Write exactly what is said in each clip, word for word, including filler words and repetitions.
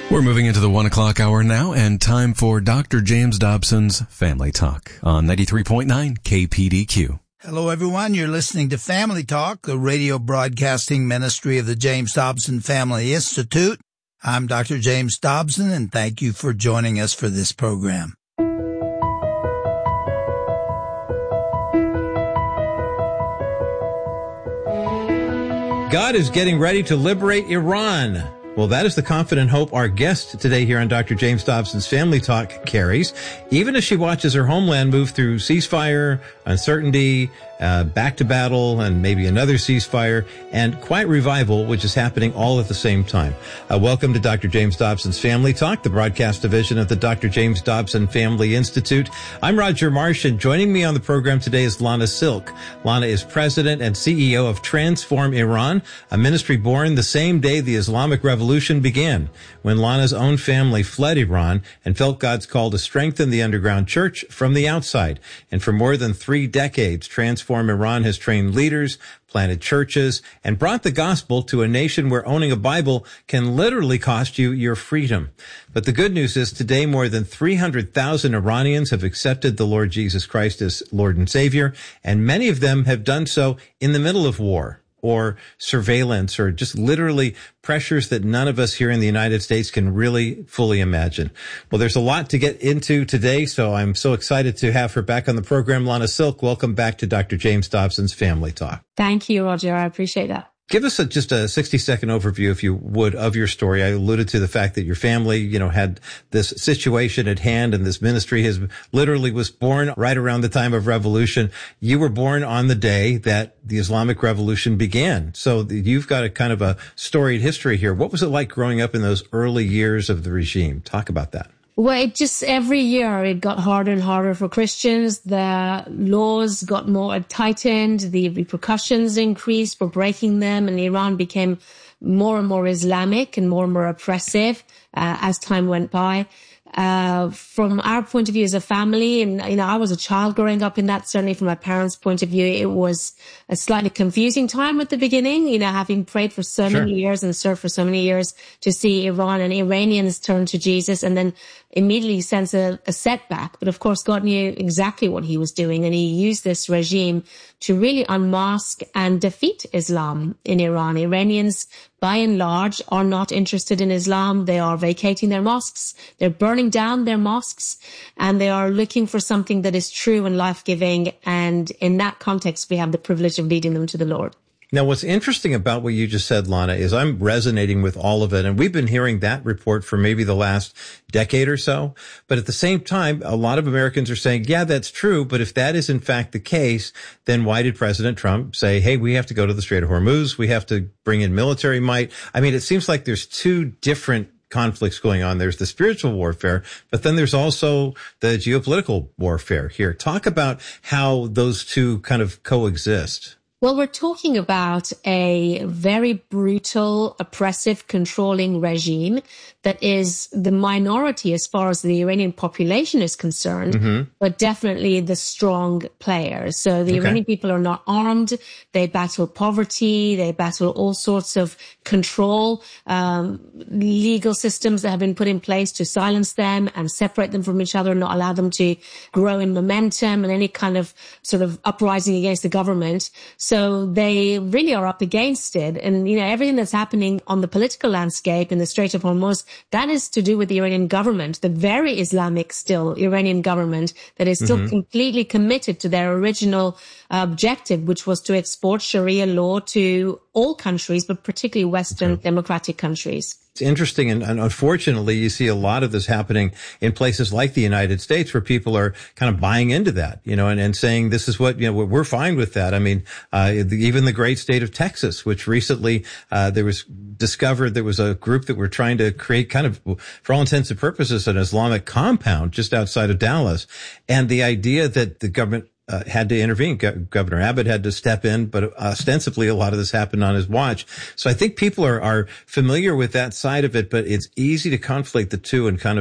We're moving into the one o'clock hour now, and time for Doctor James Dobson's Family Talk on ninety-three point nine K P D Q. Hello, everyone. You're listening to Family Talk, the radio broadcasting ministry of the James Dobson Family Institute. I'm Doctor James Dobson, and thank you for joining us for this program. God is getting ready to liberate Iran. Well, that is the confident hope our guest today here on Doctor James Dobson's Family Talk carries, even as she watches her homeland move through ceasefire, uncertainty, uh, back to battle, and maybe another ceasefire, and quiet revival, which is happening all at the same time. Uh, welcome to Doctor James Dobson's Family Talk, the broadcast division of the Doctor James Dobson Family Institute. I'm Roger Marsh, and joining me on the program today is Lana Silk. Lana is president and C E O of Transform Iran, a ministry born the same day the Islamic Revolution began, when Lana's own family fled Iran and felt God's call to strengthen the underground church from the outside. And for more than three decades, Transform Iran has trained leaders, planted churches, and brought the gospel to a nation where owning a Bible can literally cost you your freedom. But the good news is today more than three hundred thousand Iranians have accepted the Lord Jesus Christ as Lord and Savior, and many of them have done so in the middle of war, or surveillance, or just literally pressures that none of us here in the United States can really fully imagine. Well, there's a lot to get into today, so I'm so excited to have her back on the program. Lana Silk, welcome back to Doctor James Dobson's Family Talk. Thank you, Roger. I appreciate that. Give us a, just a sixty-second overview, if you would, of your story. I alluded to the fact that your family, you know, had this situation at hand, and this ministry has literally was born right around the time of revolution. You were born on the day that the Islamic Revolution began. So you've got a kind of a storied history here. What was it like growing up in those early years of the regime? Talk about that. Well, it just every year it got harder and harder for Christians. The laws got more tightened. The repercussions increased for breaking them, and Iran became more and more Islamic and more and more oppressive uh, as time went by. Uh, from our point of view as a family, and, you know, I was a child growing up in that, certainly from my parents' point of view, it was a slightly confusing time at the beginning, you know, having prayed for so Sure. many years and served for so many years to see Iran and Iranians turn to Jesus and then immediately sense a, a setback. But of course, God knew exactly what he was doing, and he used this regime to really unmask and defeat Islam in Iran. Iranians, by and large, are not interested in Islam. They are vacating their mosques. They're burning down their mosques, and they are looking for something that is true and life-giving. And in that context, we have the privilege of leading them to the Lord. Now, what's interesting about what you just said, Lana, is I'm resonating with all of it. And we've been hearing that report for maybe the last decade or so. But at the same time, a lot of Americans are saying, yeah, that's true. But if that is in fact the case, then why did President Trump say, hey, we have to go to the Strait of Hormuz? We have to bring in military might. I mean, it seems like there's two different conflicts going on. There's the spiritual warfare, but then there's also the geopolitical warfare here. Talk about how those two kind of coexist. Well, we're talking about a very brutal, oppressive, controlling regime that is the minority as far as the Iranian population is concerned, mm-hmm. but definitely the strong players. So the okay. Iranian people are not armed. They battle poverty. They battle all sorts of control, um, legal systems that have been put in place to silence them and separate them from each other, not allow them to grow in momentum and any kind of sort of uprising against the government. So they really are up against it. And, you know, everything that's happening on the political landscape in the Strait of Hormuz, that is to do with the Iranian government, the very Islamic still Iranian government that is still mm-hmm. completely committed to their original uh, objective, which was to export Sharia law to all countries, but particularly Western okay. democratic countries. It's interesting, and, and unfortunately, you see a lot of this happening in places like the United States, where people are kind of buying into that, you know, and, and saying this is what, you know, we're fine with that. I mean, uh, even the great state of Texas, which recently uh, there was discovered there was a group that were trying to create kind of, for all intents and purposes, an Islamic compound just outside of Dallas, and the idea that the government Uh, had to intervene. Go- Governor Abbott had to step in, but ostensibly a lot of this happened on his watch. So I think people are, are familiar with that side of it, but it's easy to conflate the two and kind of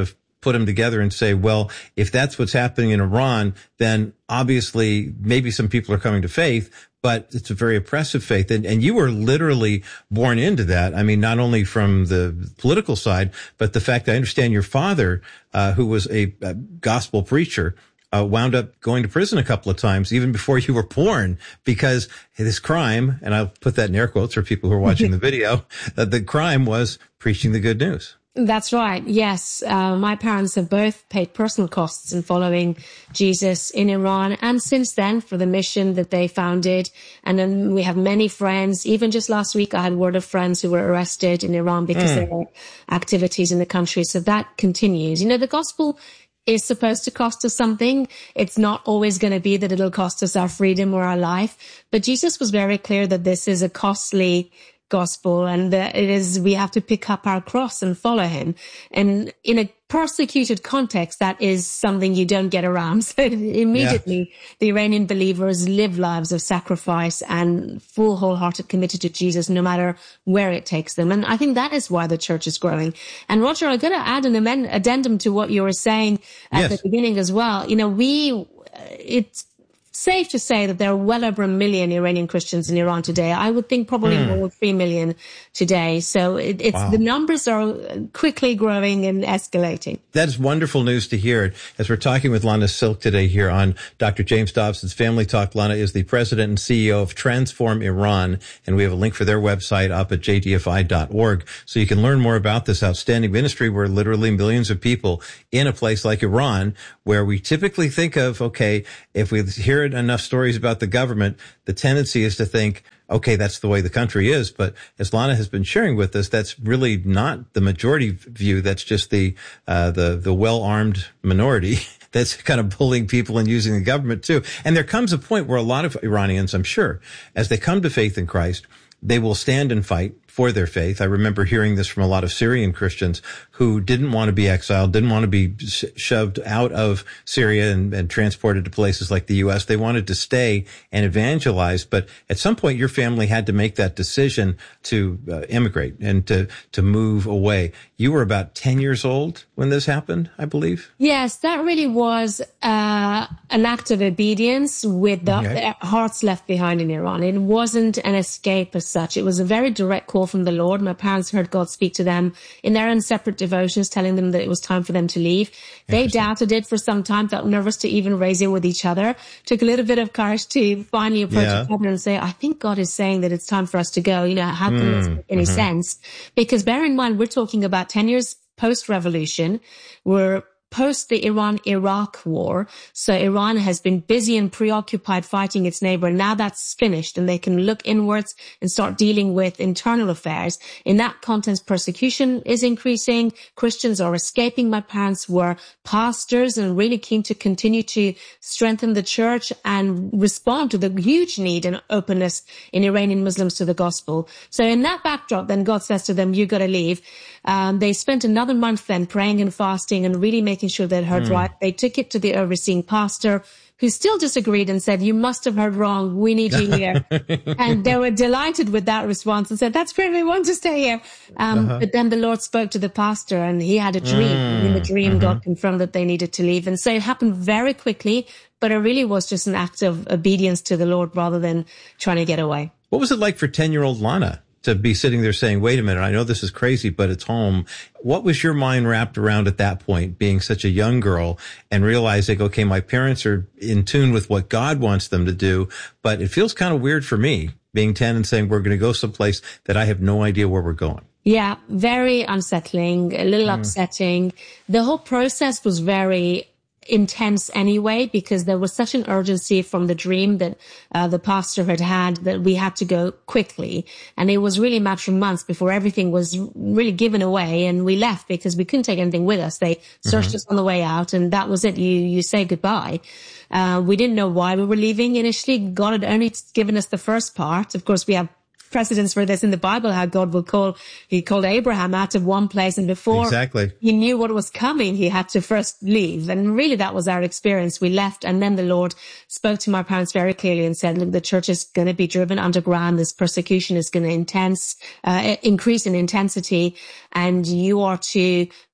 put them together and say, well, if that's what's happening in Iran, then obviously maybe some people are coming to faith, but it's a very oppressive faith. And, and you were literally born into that. I mean, not only from the political side, but the fact that I understand your father, uh, who was a, a gospel preacher, uh, wound up going to prison a couple of times, even before you were born, because his crime, and I'll put that in air quotes for people who are watching the video, that the crime was preaching the good news. That's right. Yes. Uh, my parents have both paid personal costs in following Jesus in Iran, and since then for the mission that they founded. And then we have many friends. Even just last week, I had word of friends who were arrested in Iran because mm. of their activities in the country. So that continues. You know, the gospel is supposed to cost us something. It's not always going to be that it'll cost us our freedom or our life. But Jesus was very clear that this is a costly gospel, and that it is, we have to pick up our cross and follow him. And in a persecuted context, that is something you don't get around. So immediately yeah. the Iranian believers live lives of sacrifice and full wholehearted committed to Jesus, no matter where it takes them. And I think that is why the church is growing. And Roger, I'm going to add an amend- addendum to what you were saying at yes. the beginning as well. You know, we, it's safe to say that there are well over a million Iranian Christians in Iran today. I would think probably mm. more than three million today. So it, it's wow. the numbers are quickly growing and escalating. That's wonderful news to hear. As we're talking with Lana Silk today here on Doctor James Dobson's Family Talk. Lana is the president and C E O of Transform Iran, and we have a link for their website up at j d f i dot org. So you can learn more about this outstanding ministry where literally millions of people in a place like Iran, where we typically think of, okay, if we hear enough stories about the government, the tendency is to think, okay, that's the way the country is. But as Lana has been sharing with us, that's really not the majority view. That's just the, uh, the, the well-armed minority that's kind of bullying people and using the government too. And there comes a point where a lot of Iranians, I'm sure, as they come to faith in Christ, they will stand and fight for their faith. I remember hearing this from a lot of Syrian Christians who didn't want to be exiled, didn't want to be sh- shoved out of Syria and, and transported to places like the U S. They wanted to stay and evangelize. But at some point, your family had to make that decision to uh, immigrate and to, to move away. You were about ten years old when this happened, I believe? Yes, that really was uh, an act of obedience with the, okay. the hearts left behind in Iran. It wasn't an escape as such. It was a very direct call from the Lord. My parents heard God speak to them in their own separate devotions, telling them that it was time for them to leave. They doubted it for some time, felt nervous to even raise it with each other. Took a little bit of courage to finally approach yeah. each other and say, I think God is saying that it's time for us to go. You know, how can mm, this make any mm-hmm. sense? Because bear in mind, we're talking about ten years post-revolution. We're post the Iran-Iraq war. So Iran has been busy and preoccupied fighting its neighbor. Now that's finished and they can look inwards and start dealing with internal affairs. In that context, persecution is increasing. Christians are escaping. My parents were pastors and really keen to continue to strengthen the church and respond to the huge need and openness in Iranian Muslims to the gospel. So in that backdrop, then God says to them, you got to leave. Um, they spent another month then praying and fasting and really making sure they'd heard mm. right. They took it to the overseeing pastor, who still disagreed and said, you must have heard wrong. We need you here. And they were delighted with that response and said, that's great. We want to stay here. Um, uh-huh. But then the Lord spoke to the pastor and he had a dream. Mm. And in the dream, mm-hmm. God confirmed that they needed to leave. And so it happened very quickly, but it really was just an act of obedience to the Lord rather than trying to get away. What was it like for ten-year-old Lana to be sitting there saying, wait a minute, I know this is crazy, but it's home? What was your mind wrapped around at that point, being such a young girl and realizing, okay, my parents are in tune with what God wants them to do, but it feels kind of weird for me being ten and saying, we're going to go someplace that I have no idea where we're going? Yeah, very unsettling, a little mm. upsetting. The whole process was very intense anyway, because there was such an urgency from the dream that uh, the pastor had had that we had to go quickly. And it was really a matter of months before everything was really given away and we left because we couldn't take anything with us. They searched mm-hmm. us on the way out and that was it. You, you say goodbye. Uh, we didn't know why we were leaving initially. God had only given us the first part. Of course, we have precedents for this in the Bible, how God will call, he called Abraham out of one place, and before exactly. he knew what was coming, he had to first leave. And really that was our experience. We left, and then the Lord spoke to my parents very clearly and said, look, the church is going to be driven underground. This persecution is going to intense, uh, increase in intensity, and you are to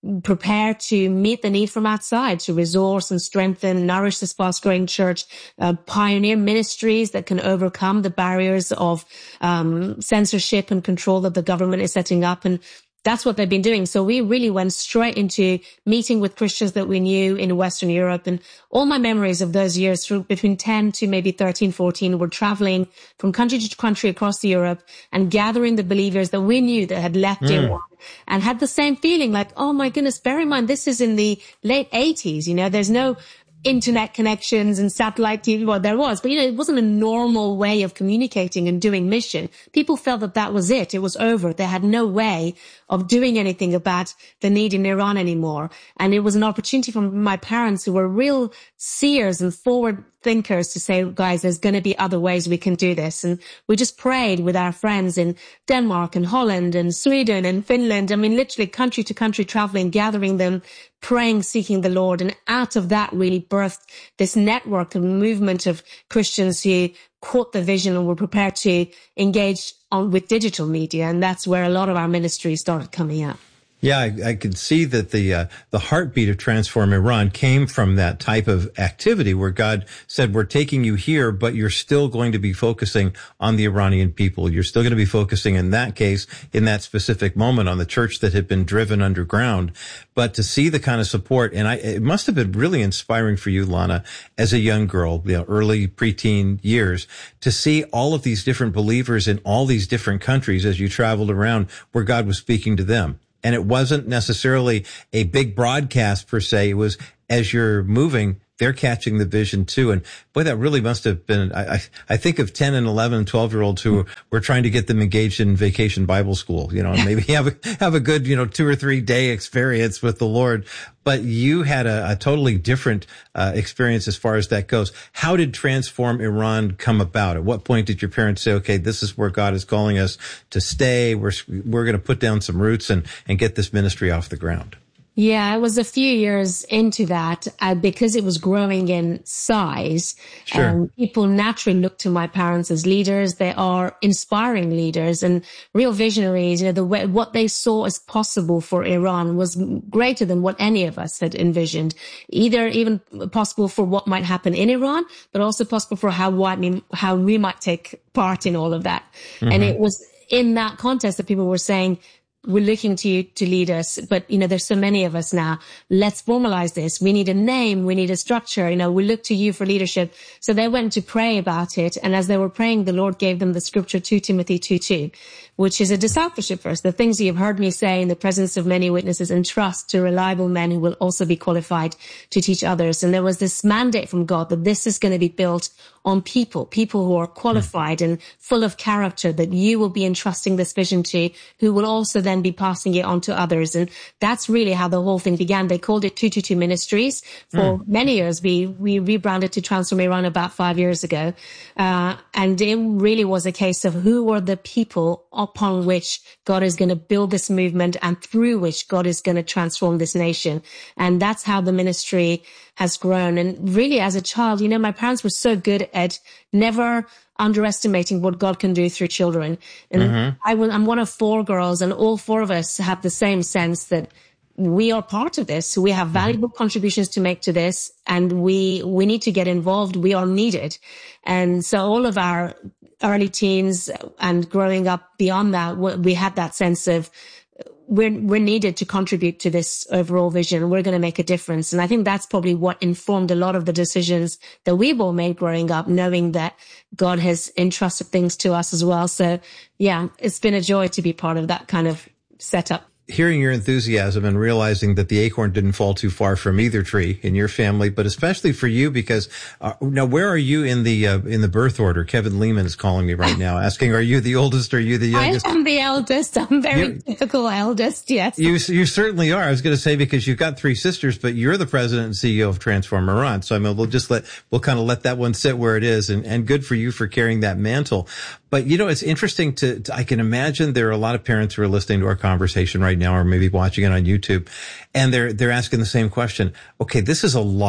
prepare to meet the need from outside, to resource and strengthen, nourish this fast-growing church, uh, pioneer ministries that can overcome the barriers of um, censorship and control that the government is setting up. And that's what they've been doing. So we really went straight into meeting with Christians that we knew in Western Europe. And all my memories of those years, through between ten to maybe thirteen, fourteen, were traveling from country to country across Europe and gathering the believers that we knew that had left mm. Iran and had the same feeling like, oh my goodness, bear in mind, this is in the late eighties. You know, there's no internet connections and satellite T V. Well, there was, but you know, it wasn't a normal way of communicating and doing mission. People felt that that was it. It was over. They had no way of doing anything about the need in Iran anymore. And it was an opportunity for my parents, who were real seers and forward thinkers, to say, guys, there's going to be other ways we can do this. And we just prayed with our friends in Denmark and Holland and Sweden and Finland. I mean, literally country to country traveling, gathering them, praying, seeking the Lord. And out of that really birthed this network and movement of Christians who caught the vision and were prepared to engage on with digital media. And that's where a lot of our ministry started coming up. Yeah, I, I could see that the uh, the heartbeat of Transform Iran came from that type of activity where God said, we're taking you here, but you're still going to be focusing on the Iranian people. You're still going to be focusing, in that case, in that specific moment, on the church that had been driven underground. But to see the kind of support, and I, it must have been really inspiring for you, Lana, as a young girl, you know, early preteen years, to see all of these different believers in all these different countries as you traveled around where God was speaking to them. And it wasn't necessarily a big broadcast per se. It was, as you're moving, they're catching the vision too. And boy, that really must have been, I, I, I think of ten and eleven and twelve year olds who were trying to get them engaged in Vacation Bible School, you know, and maybe have a, have a good, you know, two or three day experience with the Lord. But you had a, a totally different uh, experience as far as that goes. How did Transform Iran come about? At what point did your parents say, okay, this is where God is calling us to stay. We're, we're going to put down some roots and, and get this ministry off the ground? Yeah, it was a few years into that uh, because it was growing in size. Sure. Um, people naturally look to my parents as leaders. They are inspiring leaders and real visionaries. You know, the way, what they saw as possible for Iran was greater than what any of us had envisioned. Either even possible for what might happen in Iran, but also possible for how we, how we might take part in all of that. Mm-hmm. And it was in that context that people were saying, we're looking to you to lead us, but, you know, there's so many of us now. Let's formalize this. We need a name. We need a structure. You know, we look to you for leadership. So they went to pray about it. And as they were praying, the Lord gave them the scripture, Second Timothy two two, which is a discipleship verse. The things you've heard me say in the presence of many witnesses, entrust to reliable men who will also be qualified to teach others. And there was this mandate from God that this is going to be built on people, people who are qualified mm. and full of character, that you will be entrusting this vision to, who will also then be passing it on to others. And that's really how the whole thing began. They called it two two two Ministries for mm. many years. We, we rebranded to Transform Iran about five years ago. Uh, and it really was a case of who were the people upon which God is going to build this movement and through which God is going to transform this nation. And that's how the ministry has grown. And really, as a child, you know, my parents were so good at never underestimating what God can do through children. And mm-hmm. I was, I'm one of four girls, and all four of us have the same sense that we are part of this. We have valuable mm-hmm. contributions to make to this, and we, we need to get involved. We are needed. And so all of our early teens and growing up beyond that, we had that sense of we're, we're needed to contribute to this overall vision. We're going to make a difference. And I think that's probably what informed a lot of the decisions that we've all made growing up, knowing that God has entrusted things to us as well. So yeah, it's been a joy to be part of that kind of setup. Hearing your enthusiasm and realizing that the acorn didn't fall too far from either tree in your family, but especially for you, because uh, now where are you in the uh, in the birth order? Kevin Lehman is calling me right now, asking, "Are you the oldest? Or are you the youngest?" I am the eldest. I'm very you're, typical eldest. Yes, you you certainly are. I was going to say, because you've got three sisters, but you're the president and C E O of Transform Iran. So I mean, we'll just let we'll kind of let that one sit where it is, and and good for you for carrying that mantle. But, you know, it's interesting to, to, I can imagine there are a lot of parents who are listening to our conversation right now, or maybe watching it on YouTube, and they're, they're asking the same question. Okay, this is a lot.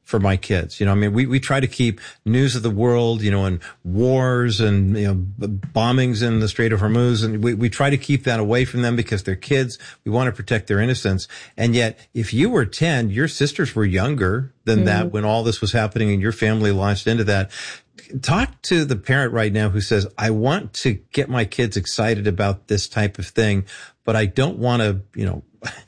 for my kids. You know, I mean, we, we try to keep news of the world, you know, and wars and, you know, bombings in the Strait of Hormuz. And we, we try to keep that away from them because they're kids. We want to protect their innocence. And yet, if you were ten, your sisters were younger than mm. that when all this was happening and your family launched into that. Talk to the parent right now who says, I want to get my kids excited about this type of thing, but I don't want to, you know,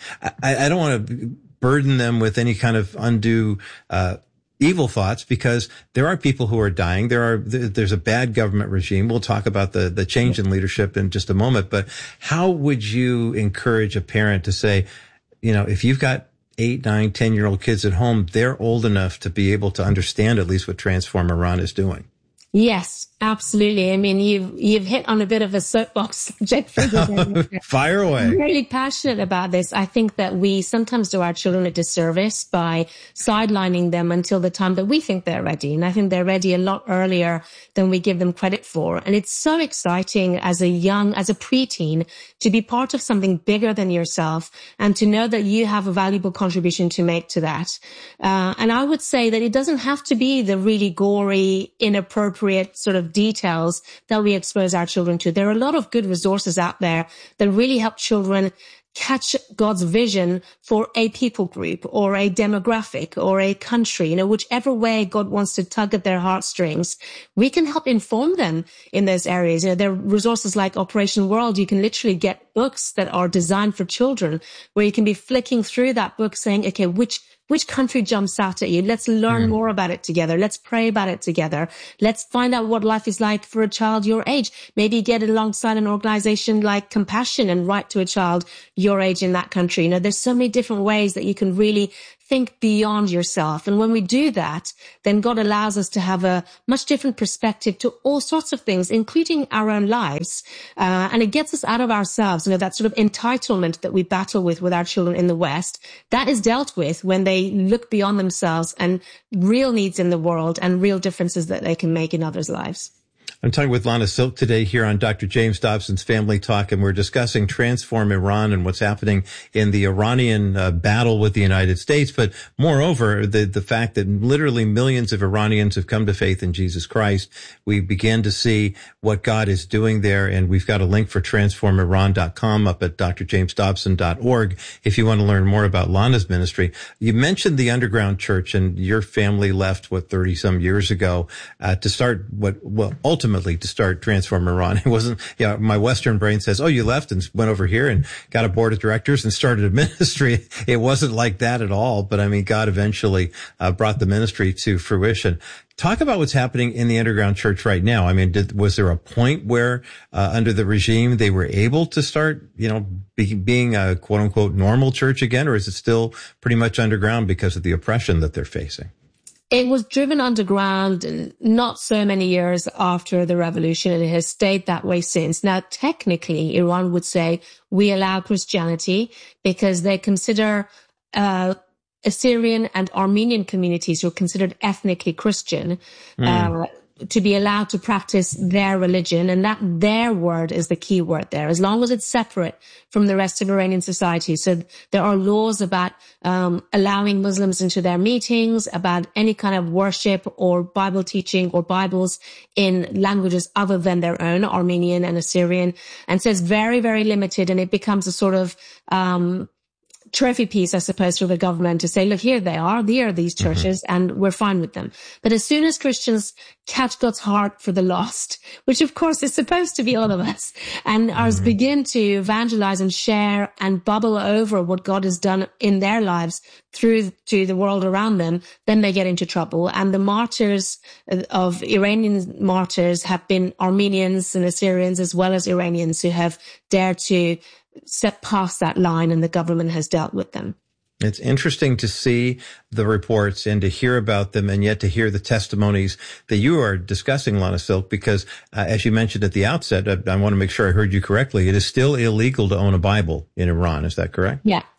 I, I don't want to burden them with any kind of undue uh evil thoughts, because there are people who are dying. There are there's a bad government regime. We'll talk about the the change in leadership in just a moment. But how would you encourage a parent to say, you know, if you've got eight, nine, ten year old kids at home, they're old enough to be able to understand at least what Transform Iran is doing? Yes, absolutely. I mean, you've you've hit on a bit of a soapbox subject for the Fire away. I'm really passionate about this. I think that we sometimes do our children a disservice by sidelining them until the time that we think they're ready. And I think they're ready a lot earlier than we give them credit for. And it's so exciting as a young, as a preteen, to be part of something bigger than yourself and to know that you have a valuable contribution to make to that. Uh, and I would say that it doesn't have to be the really gory, inappropriate sort of details that we expose our children to. There are a lot of good resources out there that really help children catch God's vision for a people group or a demographic or a country, you know, whichever way God wants to tug at their heartstrings. We can help inform them in those areas. You know, there are resources like Operation World. You can literally get books that are designed for children where you can be flicking through that book saying, okay, which Which country jumps out at you? Let's learn mm. more about it together. Let's pray about it together. Let's find out what life is like for a child your age. Maybe get alongside an organization like Compassion and write to a child your age in that country. You know, there's so many different ways that you can really think beyond yourself. And when we do that, then God allows us to have a much different perspective to all sorts of things, including our own lives. Uh, and it gets us out of ourselves. You know, that sort of entitlement that we battle with with our children in the West, that is dealt with when they look beyond themselves and real needs in the world and real differences that they can make in others' lives. I'm talking with Lana Silk today here on Doctor James Dobson's Family Talk, and we're discussing Transform Iran and what's happening in the Iranian uh, battle with the United States. But moreover, the, the fact that literally millions of Iranians have come to faith in Jesus Christ. We began to see what God is doing there, and we've got a link for transform iran dot com up at d r james dobson dot org if you want to learn more about Lana's ministry. You mentioned the underground church, and your family left, what, thirty some years ago uh, to start what, well, ultimately Ultimately, to start Transform Iran. It wasn't, yeah, you know, my Western brain says, oh, you left and went over here and got a board of directors and started a ministry. It wasn't like that at all. But I mean, God eventually uh, brought the ministry to fruition. Talk about what's happening in the underground church right now. I mean, did, was there a point where, uh, under the regime, they were able to start, you know, be, being a quote unquote normal church again? Or is it still pretty much underground because of the oppression that they're facing? It was driven underground not so many years after the revolution, and it has stayed that way since. Now, technically, Iran would say we allow Christianity because they consider uh Assyrian and Armenian communities who are considered ethnically Christian mm. uh to be allowed to practice their religion, and that their word is the key word there, as long as it's separate from the rest of Iranian society. So there are laws about um allowing Muslims into their meetings, about any kind of worship or Bible teaching or Bibles in languages other than their own, Armenian and Assyrian. And so it's very, very limited, and it becomes a sort of um trophy piece, I suppose, for the government to say, look, here they are, there are these churches, mm-hmm. and we're fine with them. But as soon as Christians catch God's heart for the lost, which of course is supposed to be all of us, and mm-hmm. ours begin to evangelize and share and bubble over what God has done in their lives through to the world around them, then they get into trouble. And the martyrs of Iranian martyrs have been Armenians and Assyrians as well as Iranians who have dared to step past that line, and the government has dealt with them. It's interesting to see the reports and to hear about them, and yet to hear the testimonies that you are discussing, Lana Silk, because uh, as you mentioned at the outset, I, I want to make sure I heard you correctly. It is still illegal to own a Bible in Iran. Is that correct? Yeah.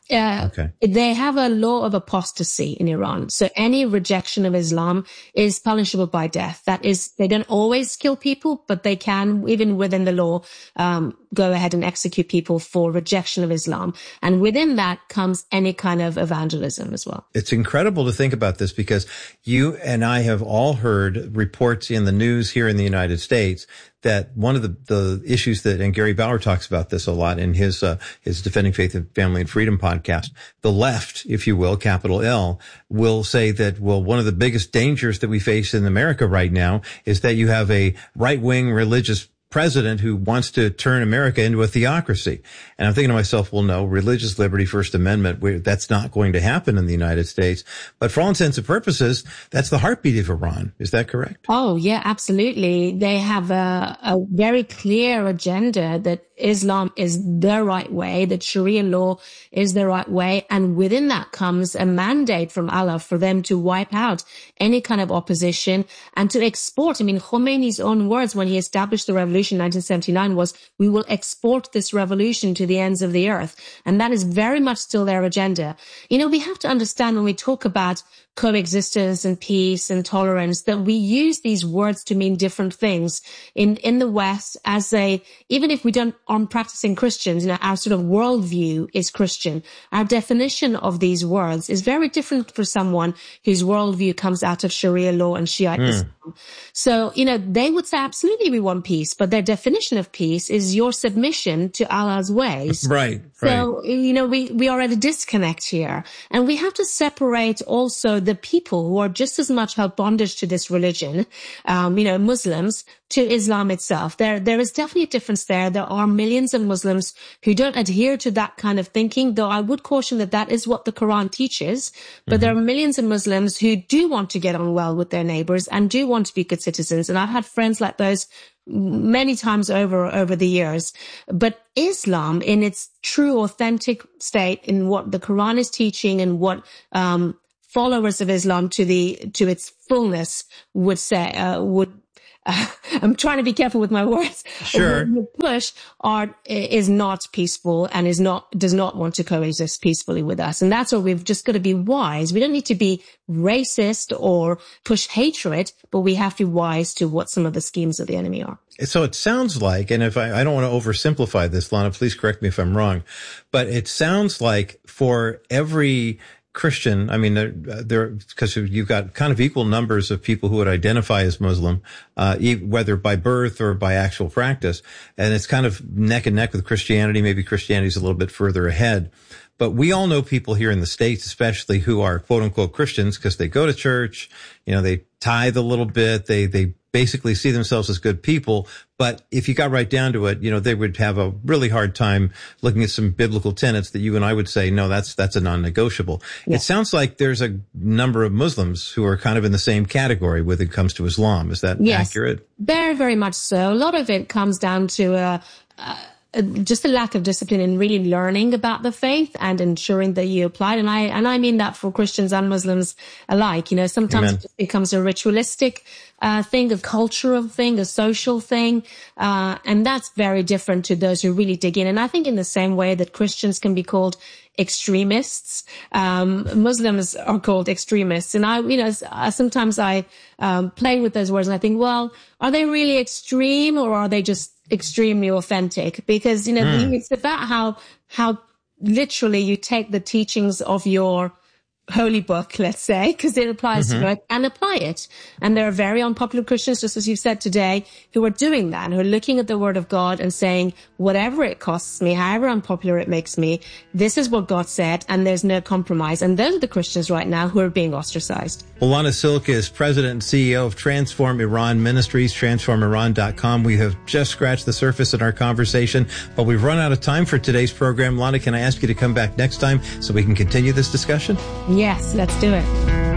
Uh, okay. They have a law of apostasy in Iran. So any rejection of Islam is punishable by death. That is, they don't always kill people, but they can, even within the law, um, go ahead and execute people for rejection of Islam. And within that comes any kind of evangelism as well. It's incredible to think about this because you and I have all heard reports in the news here in the United States that one of the, the issues that, and Gary Bauer talks about this a lot in his, uh, his Defending Faith and Family and Freedom podcast, the left, if you will, capital L, will say that, well, one of the biggest dangers that we face in America right now is that you have a right-wing religious president who wants to turn America into a theocracy. And I'm thinking to myself, well, no, religious liberty, First Amendment, that's not going to happen in the United States. But for all intents and purposes, that's the heartbeat of Iran. Is that correct? Oh, yeah, absolutely. They have a, a very clear agenda that Islam is the right way, that Sharia law is the right way. And within that comes a mandate from Allah for them to wipe out any kind of opposition and to export. I mean, Khomeini's own words when he established the revolution in nineteen seventy-nine was, we will export this revolution to the ends of the earth. And that is very much still their agenda. You know, we have to understand when we talk about coexistence and peace and tolerance that we use these words to mean different things. In, in the West, as a, even if we don't, aren't practicing Christians, you know, our sort of worldview is Christian. Our definition of these words is very different for someone whose worldview comes out of Sharia law and Shiite mm. Islam. So, you know, they would say absolutely we want peace, but their definition of peace is your submission to Allah's ways. Right. So, right. you know, we, we are at a disconnect here, and we have to separate also the people who are just as much held bondage to this religion, um, you know, Muslims, to Islam itself. There, there is definitely a difference there. There are millions of Muslims who don't adhere to that kind of thinking, though I would caution that that is what the Quran teaches. But mm-hmm. there are millions of Muslims who do want to get on well with their neighbors and do want to be good citizens. And I've had friends like those many times over, over the years. But Islam, in its true, authentic state, in what the Quran is teaching and what, um, followers of Islam to the, to its fullness would say, uh, would, Uh, I'm trying to be careful with my words. Sure. Push are, is not peaceful and is not, does not want to coexist peacefully with us. And that's where we've just got to be wise. We don't need to be racist or push hatred, but we have to be wise to what some of the schemes of the enemy are. So it sounds like, and if I, I don't want to oversimplify this, Lana, please correct me if I'm wrong, but it sounds like for every Christian, I mean, there, there, because you've got kind of equal numbers of people who would identify as Muslim, uh, whether by birth or by actual practice. And it's kind of neck and neck with Christianity. Maybe Christianity's a little bit further ahead. But we all know people here in the States, especially who are quote unquote Christians because they go to church, you know, they tithe a little bit. They, they basically see themselves as good people. But if you got right down to it, you know, they would have a really hard time looking at some biblical tenets that you and I would say, no, that's, that's a non-negotiable. Yeah. It sounds like there's a number of Muslims who are kind of in the same category when it comes to Islam. Is that yes, accurate? Very, very much so. A lot of it comes down to, uh, uh just a lack of discipline in really learning about the faith and ensuring that you apply it. And I, and I mean that for Christians and Muslims alike. You know, sometimes Amen. It just becomes a ritualistic, uh, thing, a cultural thing, a social thing. Uh, and that's very different to those who really dig in. And I think in the same way that Christians can be called extremists, um, Muslims are called extremists. And I, you know, sometimes I, um, play with those words and I think, well, are they really extreme or are they just extremely authentic? Because, you know, mm. it's about how, how literally you take the teachings of your holy book, let's say, because it applies mm-hmm. to it, and apply it. And there are very unpopular Christians, just as you've said today, who are doing that, who are looking at the word of God and saying, whatever it costs me, however unpopular it makes me, this is what God said, and there's no compromise. And those are the Christians right now who are being ostracized. Well, Lana Silk is president and C E O of Transform Iran Ministries, transform iran dot com. We have just scratched the surface in our conversation, but we've run out of time for today's program. Lana, can I ask you to come back next time so we can continue this discussion? Yes, let's do it.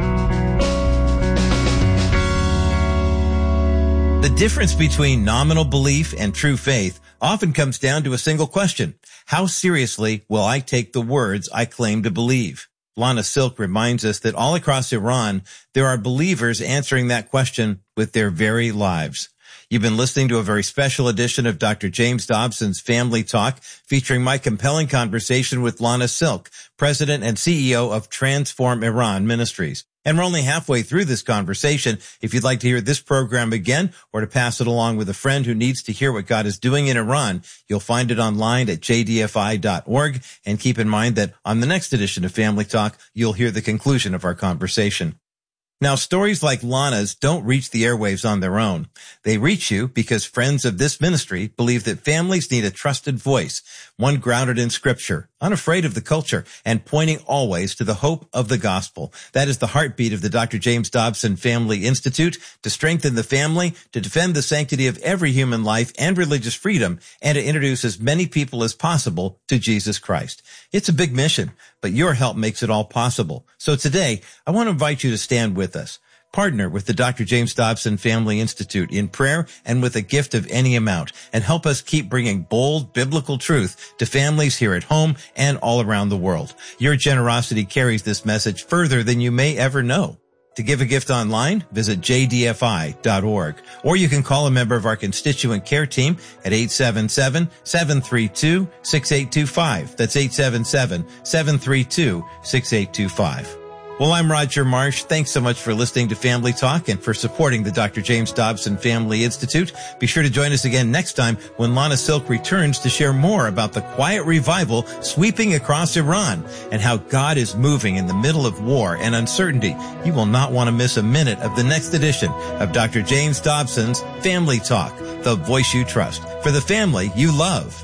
The difference between nominal belief and true faith often comes down to a single question. How seriously will I take the words I claim to believe? Lana Silk reminds us that all across Iran, there are believers answering that question with their very lives. You've been listening to a very special edition of Doctor James Dobson's Family Talk, featuring my compelling conversation with Lana Silk, President and C E O of Transform Iran Ministries. And we're only halfway through this conversation. If you'd like to hear this program again or to pass it along with a friend who needs to hear what God is doing in Iran, you'll find it online at j d f i dot org. And keep in mind that on the next edition of Family Talk, you'll hear the conclusion of our conversation. Now, stories like Lana's don't reach the airwaves on their own. They reach you because friends of this ministry believe that families need a trusted voice, one grounded in Scripture, unafraid of the culture, and pointing always to the hope of the gospel. That is the heartbeat of the Doctor James Dobson Family Institute, to strengthen the family, to defend the sanctity of every human life and religious freedom, and to introduce as many people as possible to Jesus Christ. It's a big mission, but your help makes it all possible. So today, I want to invite you to stand with us. Partner with the Doctor James Dobson Family Institute in prayer and with a gift of any amount, and help us keep bringing bold biblical truth to families here at home and all around the world. Your generosity carries this message further than you may ever know. To give a gift online, visit j d f i dot org, or you can call a member of our constituent care team at eight seven seven, seven three two, six eight two five. That's eight seven seven, seven three two, six eight two five. Well, I'm Roger Marsh. Thanks so much for listening to Family Talk and for supporting the Doctor James Dobson Family Institute. Be sure to join us again next time when Lana Silk returns to share more about the quiet revival sweeping across Iran and how God is moving in the middle of war and uncertainty. You will not want to miss a minute of the next edition of Doctor James Dobson's Family Talk, the voice you trust, for the family you love.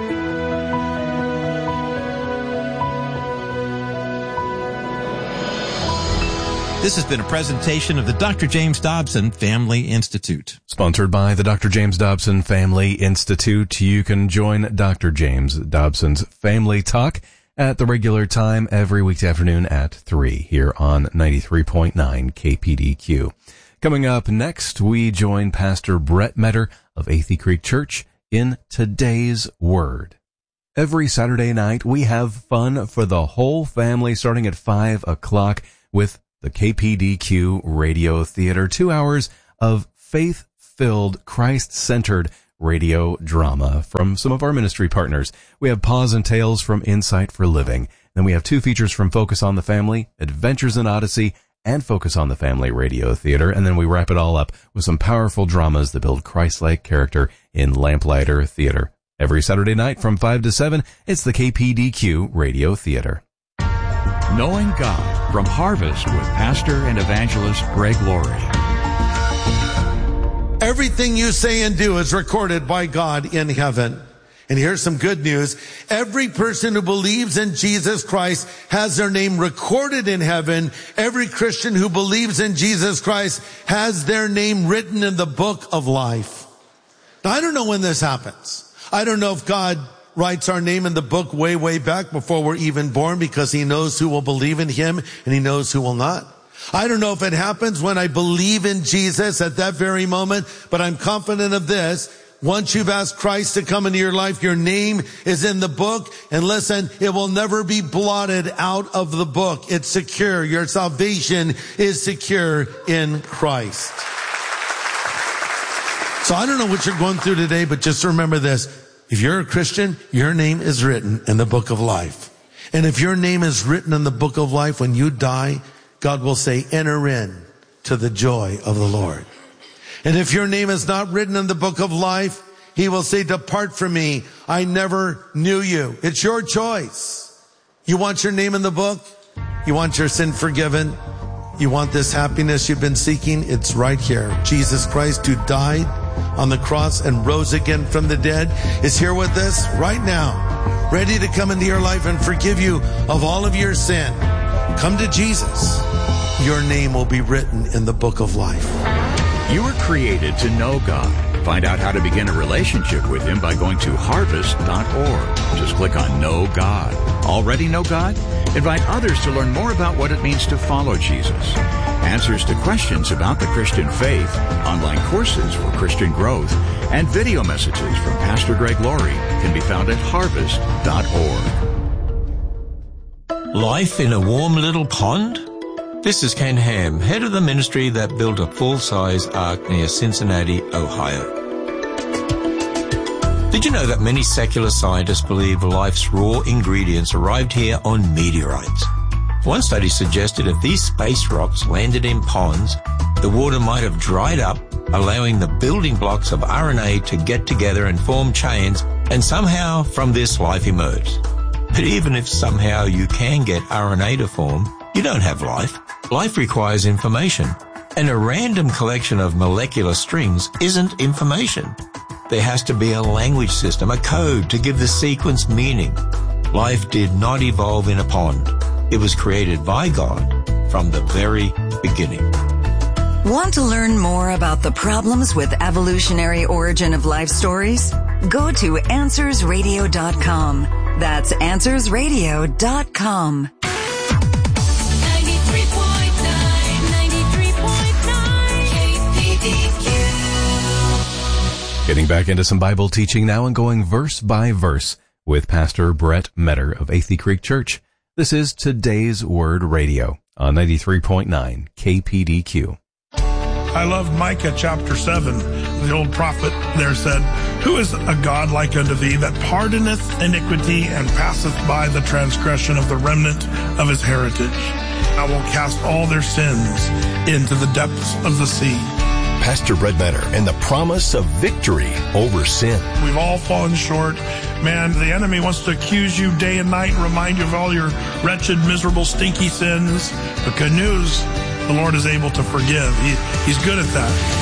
This has been a presentation of the Doctor James Dobson Family Institute. Sponsored by the Doctor James Dobson Family Institute. You can join Doctor James Dobson's Family Talk at the regular time every weekday afternoon at three here on ninety-three point nine K P D Q. Coming up next, we join Pastor Brett Metter of Athey Creek Church in Today's Word. Every Saturday night, we have fun for the whole family starting at five o'clock with the K P D Q Radio Theater, two hours of faith-filled, Christ-centered radio drama from some of our ministry partners. We have Pause and Tales from Insight for Living. Then we have two features from Focus on the Family, Adventures in Odyssey, and Focus on the Family Radio Theater. And then we wrap it all up with some powerful dramas that build Christ-like character in Lamplighter Theater. Every Saturday night from five to seven, it's the K P D Q Radio Theater. Knowing God from Harvest with Pastor and Evangelist Greg Laurie. Everything you say and do is recorded by God in heaven. And here's some good news. Every person who believes in Jesus Christ has their name recorded in heaven. Every Christian who believes in Jesus Christ has their name written in the book of life. Now, I don't know when this happens. I don't know if God writes our name in the book way, way back before we're even born, because he knows who will believe in him and he knows who will not. I don't know if it happens when I believe in Jesus at that very moment, but I'm confident of this. Once you've asked Christ to come into your life, your name is in the book. And listen, it will never be blotted out of the book. It's secure. Your salvation is secure in Christ. So I don't know what you're going through today, but just remember this. If you're a Christian, your name is written in the book of life. And if your name is written in the book of life, when you die, God will say, enter in to the joy of the Lord. And if your name is not written in the book of life, he will say, depart from me. I never knew you. It's your choice. You want your name in the book? You want your sin forgiven? You want this happiness you've been seeking? It's right here. Jesus Christ, who died on the cross and rose again from the dead, is here with us right now, ready to come into your life and forgive you of all of your sin. Come to Jesus. Your name will be written in the book of life. You were created to know God. Find out how to begin a relationship with him by going to harvest dot org. Just click on Know God. Already know God? Invite others to learn more about what it means to follow Jesus. Answers to questions about the Christian faith, online courses for Christian growth, and video messages from Pastor Greg Laurie can be found at harvest dot org. Life in a warm little pond? This is Ken Ham, head of the ministry that built a full-size ark near Cincinnati, Ohio. Did you know that many secular scientists believe life's raw ingredients arrived here on meteorites? One study suggested if these space rocks landed in ponds, the water might have dried up, allowing the building blocks of R N A to get together and form chains, and somehow from this life emerged. But even if somehow you can get R N A to form, you don't have life. Life requires information, and a random collection of molecular strings isn't information. There has to be a language system, a code to give the sequence meaning. Life did not evolve in a pond. It was created by God from the very beginning. Want to learn more about the problems with evolutionary origin of life stories? Go to answers radio dot com. That's answers radio dot com. ninety-three point nine, ninety-three point nine K P D Q. Getting back into some Bible teaching now and going verse by verse with Pastor Brett Metter of Athey Creek Church. This is Today's Word Radio on ninety-three point nine K P D Q. I love Micah chapter seven. The old prophet there said, "Who is a God like unto thee, that pardoneth iniquity and passeth by the transgression of the remnant of his heritage? I will cast all their sins into the depths of the sea." Pastor Brett Metter and the promise of victory over sin. We've all fallen short. Man, the enemy wants to accuse you day and night and remind you of all your wretched, miserable, stinky sins. But good news, the Lord is able to forgive. He, he's good at that.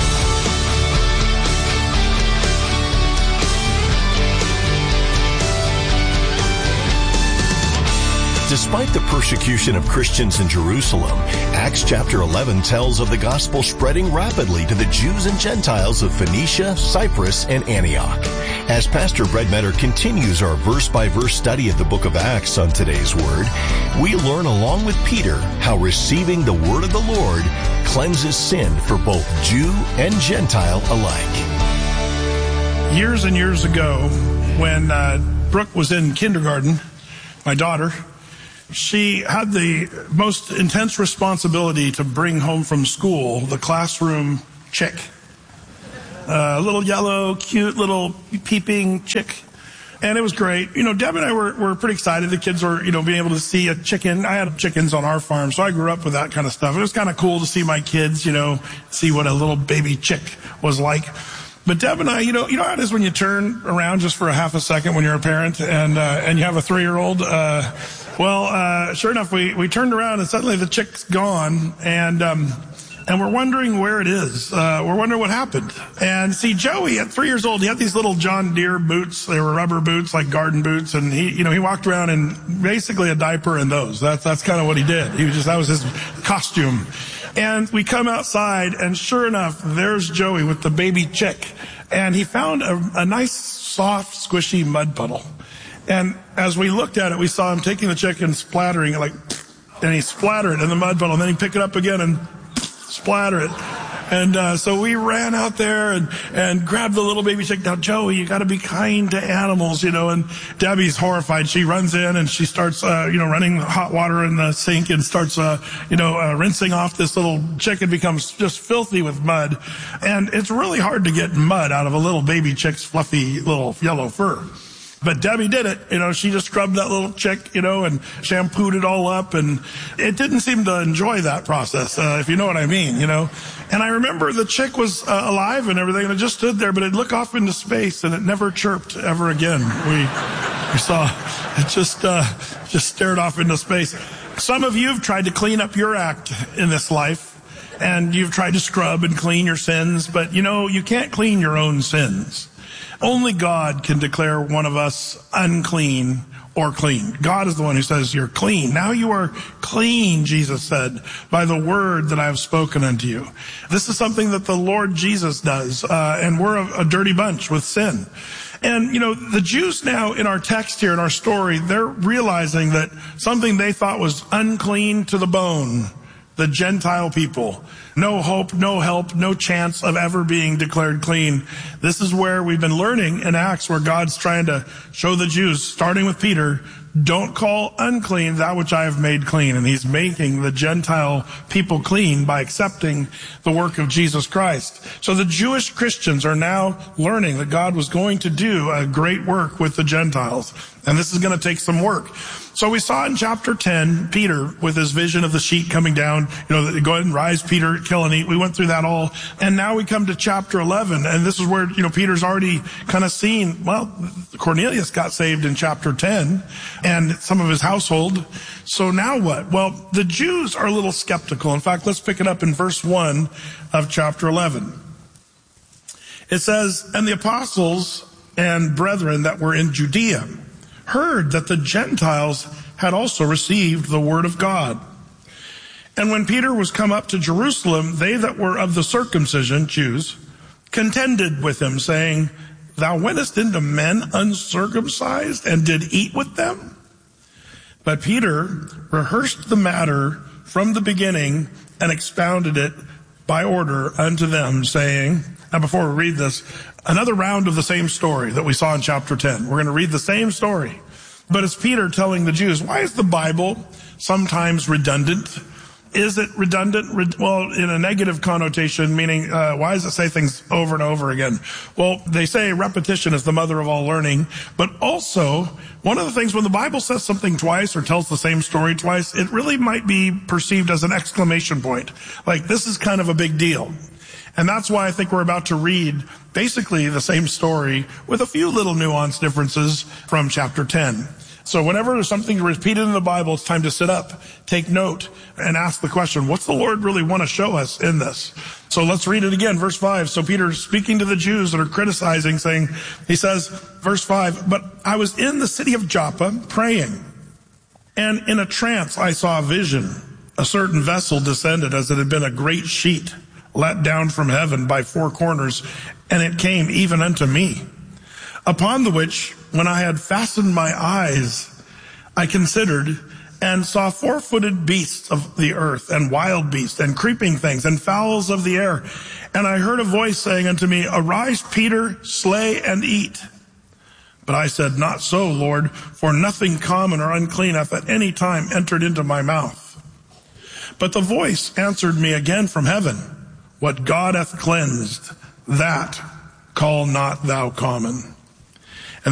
Despite the persecution of Christians in Jerusalem, Acts chapter eleven tells of the gospel spreading rapidly to the Jews and Gentiles of Phoenicia, Cyprus, and Antioch. As Pastor Brett Metter continues our verse-by-verse study of the book of Acts on today's Word, we learn along with Peter how receiving the word of the Lord cleanses sin for both Jew and Gentile alike. Years and years ago, when uh, Brooke was in kindergarten, my daughter, she had the most intense responsibility to bring home from school the classroom chick. A uh, little yellow, cute, little peeping chick. And it was great. You know, Deb and I were, were pretty excited. The kids were, you know, being able to see a chicken. I had chickens on our farm, so I grew up with that kind of stuff. It was kind of cool to see my kids, you know, see what a little baby chick was like. But Deb and I, you know, you know how it is when you turn around just for a half a second when you're a parent and, uh, and you have a three-year-old, uh, Well, uh, sure enough, we, we turned around and suddenly the chick's gone, and um, and we're wondering where it is. Uh, we're wondering what happened. And see, Joey, at three years old, he had these little John Deere boots. They were rubber boots, like garden boots, and he, you know, he walked around in basically a diaper and those. That's that's kind of what he did. He was just that was his costume. And we come outside, and sure enough, there's Joey with the baby chick, and he found a, a nice, soft, squishy mud puddle. And as we looked at it, we saw him taking the chick and splattering it like, and he splattered it in the mud puddle, and then he'd pick it up again and splatter it. And uh, so we ran out there and, and grabbed the little baby chick. Now, Joey, you got to be kind to animals, you know. And Debbie's horrified. She runs in and she starts, uh, you know, running hot water in the sink and starts, uh, you know, uh, rinsing off this little chick. It becomes just filthy with mud. And it's really hard to get mud out of a little baby chick's fluffy little yellow fur. But Debbie did it. You know, she just scrubbed that little chick, you know, and shampooed it all up. And it didn't seem to enjoy that process, uh, if you know what I mean, you know. And I remember the chick was uh, alive and everything, and it just stood there, but it'd look off into space, and it never chirped ever again. We, we saw it just, uh, just stared off into space. Some of you have tried to clean up your act in this life, and you've tried to scrub and clean your sins, but, you know, you can't clean your own sins. Only God can declare one of us unclean or clean. God is the one who says you're clean. Now you are clean, Jesus said, by the word that I have spoken unto you. This is something that the Lord Jesus does, uh, and we're a, a dirty bunch with sin. And, you know, the Jews now in our text here, in our story, they're realizing that something they thought was unclean to the bone, the Gentile people, no hope, no help, no chance of ever being declared clean. This is where we've been learning in Acts, where God's trying to show the Jews, starting with Peter, don't call unclean that which I have made clean. And he's making the Gentile people clean by accepting the work of Jesus Christ. So the Jewish Christians are now learning that God was going to do a great work with the Gentiles. And this is going to take some work. So we saw in chapter ten, Peter with his vision of the sheet coming down, you know, go ahead and rise, Peter, kill and eat. We went through that all. And now we come to chapter eleven. And this is where, you know, Peter's already kind of seen, well, Cornelius got saved in chapter ten and some of his household. So now what? Well, the Jews are a little skeptical. In fact, let's pick it up in verse one of chapter eleven. It says, and the apostles and brethren that were in Judea heard that the Gentiles had also received the word of God. And when Peter was come up to Jerusalem, they that were of the circumcision, Jews, contended with him, saying, thou wentest into men uncircumcised and did eat with them? But Peter rehearsed the matter from the beginning and expounded it by order unto them, saying, now before we read this, another round of the same story that we saw in chapter ten. We're going to read the same story. But it's Peter telling the Jews, why is the Bible sometimes redundant? Is it redundant? Well, in a negative connotation, meaning uh, why does it say things over and over again? Well, they say repetition is the mother of all learning. But also, one of the things when the Bible says something twice or tells the same story twice, it really might be perceived as an exclamation point. Like, this is kind of a big deal. And that's why I think we're about to read basically the same story with a few little nuance differences from chapter ten. So whenever there's something repeated in the Bible, it's time to sit up, take note, and ask the question, what's the Lord really want to show us in this? So let's read it again, verse five. So Peter speaking to the Jews that are criticizing, saying, he says, verse five, but I was in the city of Joppa praying, and in a trance I saw a vision. A certain vessel descended as it had been a great sheet let down from heaven by four corners, and it came even unto me. Upon the which, when I had fastened my eyes, I considered and saw four-footed beasts of the earth, and wild beasts, and creeping things, and fowls of the air. And I heard a voice saying unto me, arise, Peter, slay and eat. But I said, not so, Lord, for nothing common or unclean hath at any time entered into my mouth. But the voice answered me again from heaven, what God hath cleansed, that call not thou common.